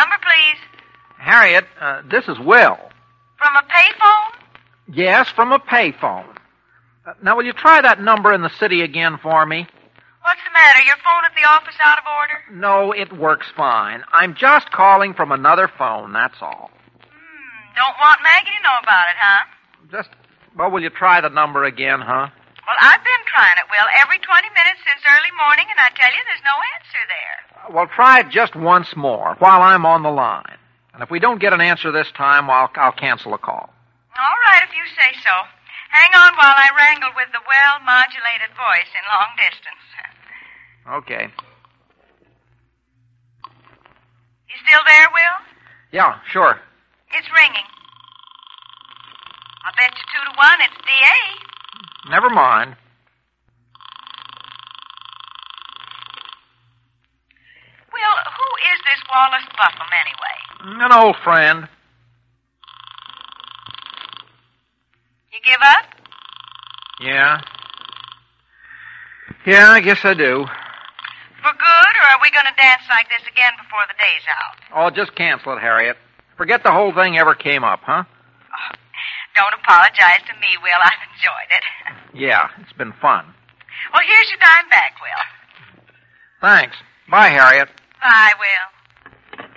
Number, please. Harriet, this is Will. From a payphone? Yes, from a payphone. Now, will you try that number in the city again for me? What's the matter? Your phone at the office out of order? No, it works fine. I'm just calling from another phone, that's all. Don't want Maggie to know about it, huh? Well, will you try the number again, huh? Well, I've been trying it, Will, every 20 minutes since early morning, and I tell you there's no answer there. Well, try it just once more while I'm on the line. And if we don't get an answer this time, I'll cancel the call. All right, if you say so. Hang on while I wrangle with the well-modulated voice in long distance. Okay. You still there, Will? Yeah, sure. It's ringing. I'll bet you 2-1 it's D.A. Never mind. Will, who is this Wallace Buffum, anyway? An old friend. You give up? Yeah. Yeah, I guess I do. For good, or are we going to dance like this again before the day's out? Oh, just cancel it, Harriet. Forget the whole thing ever came up, huh? Oh, don't apologize to me, Will. I've enjoyed it. Yeah, it's been fun. Well, here's your dime back, Will. Thanks. Bye, Harriet. Bye, Will.